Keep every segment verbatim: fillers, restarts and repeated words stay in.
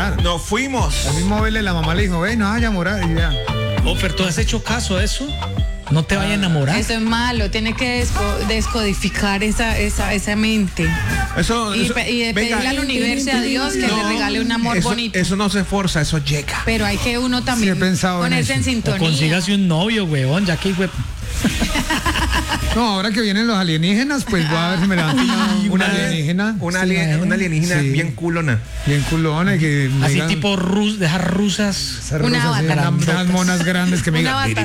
morar. Nos fuimos. Al mismo verle, la mamá le dijo, ve, no vaya a morar. Y ya. Oh, pero ¿tú has hecho caso a eso? No te vaya a enamorar. Eso es malo, tiene que desco- descodificar esa, esa, esa mente. Eso, Y, eso- pe- y de venga. pedirle al universo y a Dios que No, le regale un amor eso, bonito. Eso no se forza, eso llega. Pero hay que uno también Sí, he pensado en ponerse en, eso. O sintonía. consígase un novio, huevón, ya que, hue- No, ahora que vienen los alienígenas, pues voy a ver si me levanto una, una alienígena. Una, Sí, alien- una alienígena sí. bien culona. Bien culona y que me así digan tipo rus, dejar rusas. esas Una rusas, avatar. unas- unas monas grandes que me Una digan.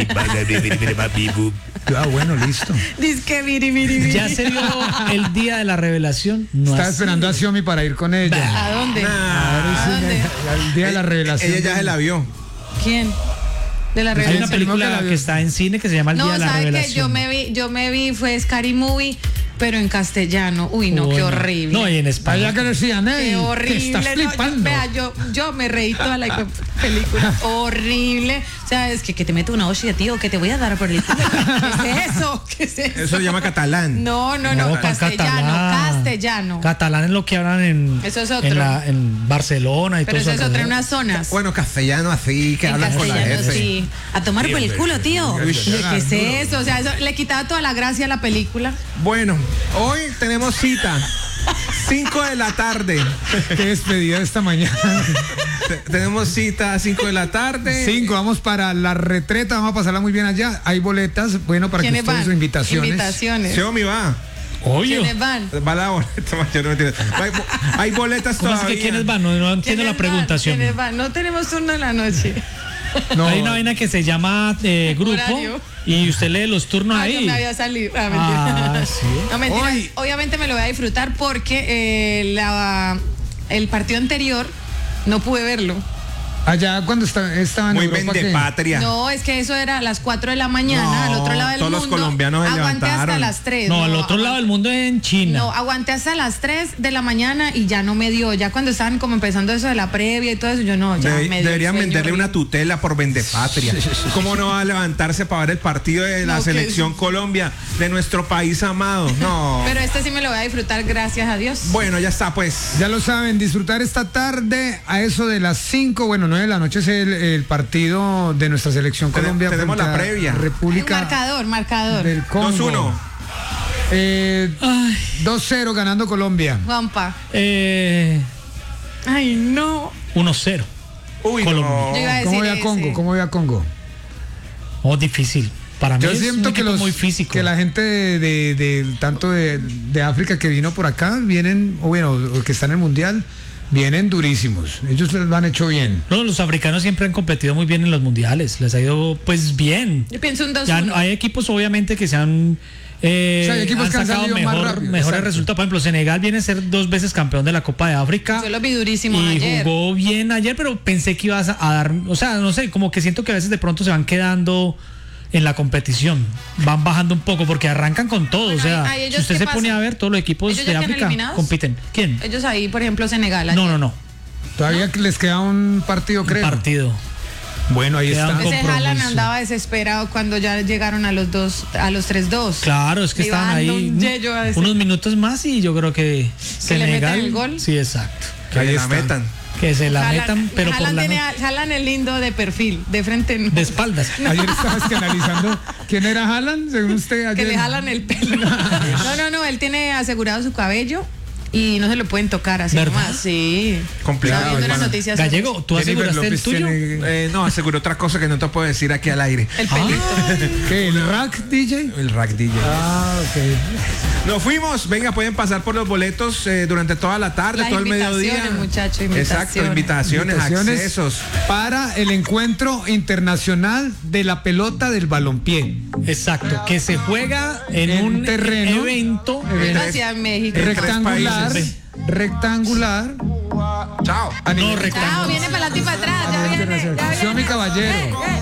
avatar. Ah, bueno, listo. Dice que miri, miri, miri. Ya se dio el día de la revelación. No Estaba ha esperando a Xiomi para ir con ella. ¿A dónde? A ver ¿A si dónde? me- el día de la revelación. Ella ya se la vio. ¿Quién? De la Hay una revelación. película que la vio. que está en cine que se llama El No, Día de la ¿sabe qué? Revelación. Yo me vi, yo me vi, fue Scary Movie, pero en castellano. Uy, no, Uy, qué no. horrible. No, y en Allá España. que decían, Qué ¡ey! horrible. Te estás no, flipando. yo- vea, yo, yo me reí toda la película. Horrible. O sea, es que, que te meto una hostia, tío, que te voy a dar por el culo. ¿Qué es eso? ¿Qué es eso? Eso se llama catalán. No, no, no, No, pa' castellano, catalán. castellano. Catalán es lo que hablan en, Eso es otro. en, la- en Barcelona y Pero todo eso es otra en alrededor. unas zonas. Bueno, castellano así, que En hablan con la castellano, S. sí. A tomar por el culo, tío. Uy, ¿Qué es eso? O sea, eso le quitaba toda la gracia a la película. Bueno, hoy tenemos cita. cinco de la tarde. Qué despedida esta mañana. Te- tenemos cita a cinco de la tarde. Cinco, vamos para la retreta, vamos a pasarla muy bien allá. Hay boletas, bueno, para que ¿Quiénes ustedes van? sus invitaciones. Invitaciones. Xiaomi va. Obvio. ¿Quiénes van? Va la boleta, macho, no mentira. Hay, hay boletas ¿Cómo es todavía. que quiénes van? No, no entiendo la ¿Quiénes pregunta, van? Xiaomi. ¿Quiénes van? No tenemos turno en la noche. No, Hay una vaina que se llama eh, grupo Horario. y usted lee los turnos Ah, yo ahí. me había salido. Ah, mentira. Ah, sí. No, mentira. Hoy- Obviamente me lo voy a disfrutar porque eh, la, el partido anterior no pude verlo. allá cuando está, estaba en Muy Europa, ¿qué? vendepatria. No, es que eso era a las cuatro de la mañana, No, al otro lado del todos los mundo. colombianos se Aguanté hasta levantaron. las tres. No, al otro lado del mundo en China. No, aguanté hasta las tres de la mañana y ya no me dio. Ya cuando estaban como empezando eso de la previa y todo eso, yo no, ya Debe- me dio deberían sueño venderle horrible. una tutela por vendepatria. ¿Cómo no va a levantarse para ver el partido de la No, que- selección Colombia, de nuestro país amado? No. Pero este sí me lo voy a disfrutar, gracias a Dios. Bueno, ya está, pues. Ya lo saben, disfrutar esta tarde a eso de las cinco, bueno, nueve de la noche es el, el partido de nuestra selección Tene- Colombia. tenemos frente la a previa. República Marcador, marcador. del Congo. dos uno. Eh, dos cero ganando Colombia. Juanpa. Eh, Ay, no. uno cero. Uy, Colombia. no. Yo iba a ¿Cómo decir voy a ese. Congo? ¿Cómo voy a Congo? Oh, difícil. Para mí Yo es un siento que equipo los muy físico. que la gente de, de- de- tanto de, de África que vino por acá vienen, o bueno, o que están en el mundial, vienen durísimos. Ellos lo han hecho bien. No, los africanos siempre han competido muy bien en los mundiales. Les ha ido pues bien. Yo pienso un dos Ya uno. hay equipos obviamente que se han, eh, O sea, hay equipos han que han sacado salido más mejor- rápido, mejores exacto. resultados. Por ejemplo, Senegal viene a ser dos veces campeón de la Copa de África. Yo lo vi durísimo Y ayer. jugó bien ayer, pero pensé que ibas a, a dar, o sea, no sé, como que siento que a veces de pronto se van quedando en la competición, van bajando un poco porque arrancan con todo, Bueno, o sea, ahí- ahí ellos si usted qué se pasa? pone a ver, todos los equipos ¿Ellos de ya quedan África eliminados? compiten. ¿Quién? Ellos ahí, por ejemplo, Senegal. No, ayer. no, no, Todavía les queda un partido, creo. partido. Bueno, ahí Queda está. un Ese compromiso. Haaland andaba desesperado cuando ya llegaron a los dos, a los tres dos. Claro, es que Le iba estaban dando ahí un yello a ese. unos minutos más y yo creo que ¿Que le Senegal, meten el gol? sí, exacto, Que Ahí la está. metan. que se la metan, pero por Haaland la tiene no- a- Haaland es lindo de perfil, de frente no. de espaldas. Ayer estabas que analizando quién era Haaland, según usted ayer. Que le jalan el pelo. No, no, no, él tiene asegurado su cabello y no se lo pueden tocar así ¿Verdad? nomás. Sí. Complicado, Estaba viendo las hermano. noticias. Gallego, ¿tú Jennifer aseguraste el López tuyo? tiene- Eh, no, aseguró otra cosa que no te puedo decir aquí al aire. El pelito. ¿Qué? ¿El rack D J? El rack D J. Ah, ok. Nos fuimos. Venga, pueden pasar por los boletos eh, durante toda la tarde, Las todo el mediodía. invitaciones, muchacho, Exacto, invitaciones. invitaciones, Invitaciones accesos. para el encuentro internacional de la pelota del balompié. Exacto, que se juega en, En un terreno. evento. Esto hacia México. Rectangular, países. rectangular. Chao. a nivel- No, rectangular. Chao, viene para adelante y para atrás. Ya viene. Ya viene. Xiaomi Caballero. Eh, eh.